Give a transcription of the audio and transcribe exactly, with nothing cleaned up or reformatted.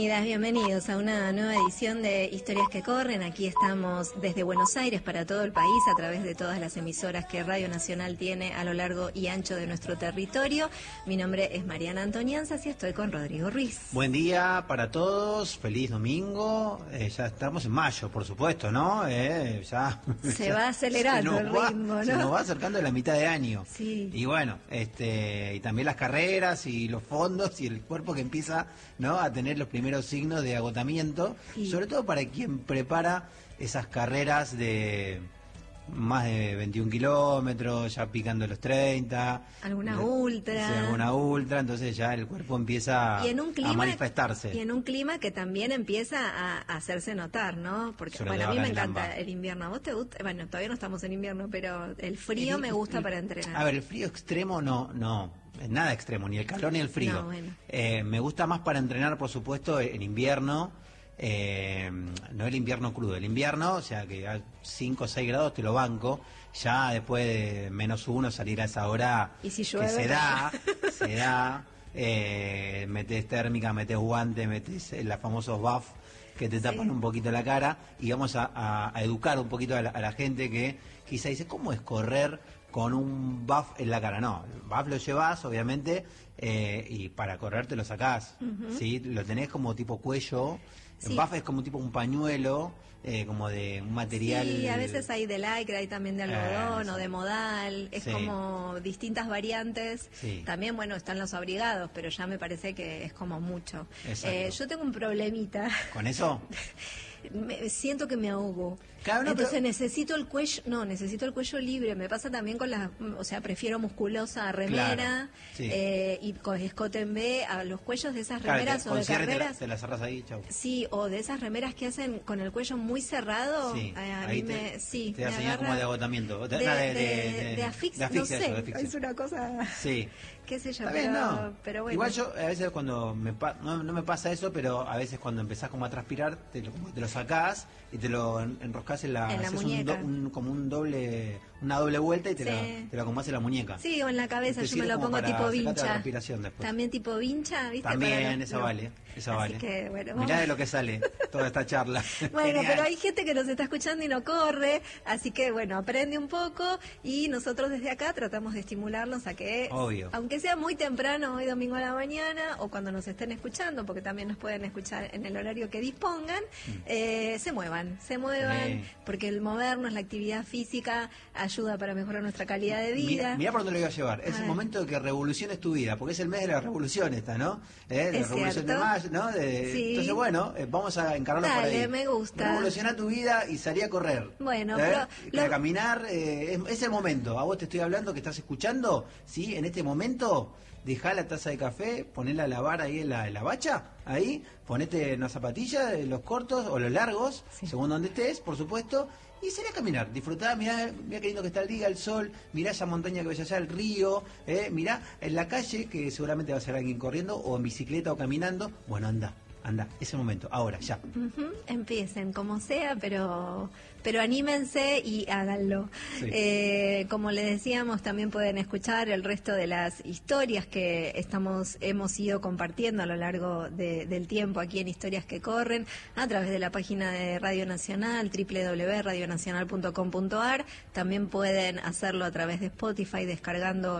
Bienvenidos a una nueva edición de Historias que Corren. Aquí estamos desde Buenos Aires para todo el país a través de todas las emisoras que Radio Nacional tiene a lo largo y ancho de nuestro territorio. Mi nombre es Mariana Antonianzas y estoy con Rodrigo Ruiz. Buen día para todos, feliz domingo. Eh, ya estamos en mayo, por supuesto, ¿no? Eh, ya Se ya, va acelerando el va, ritmo, ¿no? Se nos va acercando la mitad de año. Sí. Y bueno, este, y también las carreras y los fondos y el cuerpo que empieza, ¿no?, a tener los primeros signos de agotamiento, sí. Sobre todo para quien prepara esas carreras de más de veintiún kilómetros, ya picando los treinta. Alguna de, ultra. Sí, alguna ultra, entonces ya el cuerpo empieza y en un clima, a manifestarse. Y en un clima que también empieza a, a hacerse notar, ¿no? Porque Sobre bueno, a mí me encanta Lamba. el invierno. ¿A vos te gusta? Bueno, todavía no estamos en invierno, pero el frío el, me gusta el, para entrenar. A ver, el frío extremo no, no. Nada extremo, ni el calor ni el frío. No, bueno. eh, me gusta más para entrenar, por supuesto, en invierno, eh, no el invierno crudo, el invierno, o sea que a cinco o seis grados te lo banco, ya después de menos uno salir a esa hora ¿Y si llueve? Que se da, se da, eh, metes térmica, metes guante, metes los famosos buff que te tapan sí. un poquito la cara, y vamos a, a, a educar un poquito a la, a la gente que quizá dice, ¿cómo es correr con un buff en la cara? No, el buff lo llevas, obviamente, eh, y para correr te lo sacás, uh-huh. ¿sí? Lo tenés como tipo cuello, sí. El buff es como tipo un pañuelo, eh, como de un material... Sí, a veces hay de lycra, hay también de algodón eh, o de modal, es sí. como distintas variantes. Sí. También, bueno, están los abrigados, pero ya me parece que es como mucho. Eh, yo tengo un problemita. ¿Con eso? Me, siento que me ahogo. Claro, no, entonces pero... necesito el cuello, no, necesito el cuello libre. Me pasa también con las, o sea, prefiero musculosa a remera, claro, sí. eh, y con escote en B, a los cuellos de esas claro, remeras te, o de carreras. Te la, te la cerrás ahí, chau. Sí, o de esas remeras que hacen con el cuello muy cerrado. Sí, eh, a ahí mí te, me, sí, te da me señal como de agotamiento. De, de, de, de, de asfixia, no sé, eso, de es una cosa. Sí. Qué sé yo, pero, bien, no. pero bueno. Igual yo a veces cuando me pa no, no me pasa eso, pero a veces cuando empezás como a transpirar te lo, te lo sacás y te lo enroscás en la, en la muñeca. Un, un, como un doble, una doble vuelta y te, sí. la, te lo acomodás en la muñeca. Sí, o en la cabeza, yo me lo pongo tipo vincha. También tipo vincha, ¿viste? También, para esa no. vale, esa Así vale. Que, bueno, mirá de lo que sale toda esta charla. Bueno, genial. Pero hay gente que nos está escuchando y no corre, así que bueno, aprende un poco y nosotros desde acá tratamos de estimularlos a que, Obvio. aunque sea muy temprano, hoy domingo a la mañana, o cuando nos estén escuchando, porque también nos pueden escuchar en el horario que dispongan, mm. eh, se muevan, se muevan, sí. porque el movernos, la actividad física ayuda para mejorar nuestra calidad de vida. Mirá por dónde lo iba a llevar, es a el ver. momento de que revoluciones tu vida, porque es el mes de la revolución esta, ¿no? ¿Eh? De la es revolución cierto. de mayo, ¿no? De, sí. Entonces, bueno, eh, vamos a encararlo Dale, por ahí. me gusta. Revolucionar tu vida y salir a correr. Bueno, ¿eh? pero... A lo... caminar, eh, es, es el momento. A vos te estoy hablando que estás escuchando, ¿sí? En este momento... Dejá la taza de café, ponela a lavar ahí en la, en la bacha, ahí, ponete una zapatilla, los cortos o los largos, sí. según donde estés, por supuesto, y salí a caminar, disfrutá, mirá, mirá qué lindo que está el día, el sol, mirá esa montaña que ves allá, el río, eh, mirá en la calle, que seguramente va a ser alguien corriendo, o en bicicleta o caminando, bueno, anda. Anda, ese momento, ahora, ya. Uh-huh. Empiecen, como sea, pero pero anímense y háganlo. Sí. Eh, como les decíamos, también pueden escuchar el resto de las historias que estamos hemos ido compartiendo a lo largo de, del tiempo aquí en Historias que Corren, a través de la página de Radio Nacional, doble u doble u doble u punto radio nacional punto com punto a r. También pueden hacerlo a través de Spotify, descargando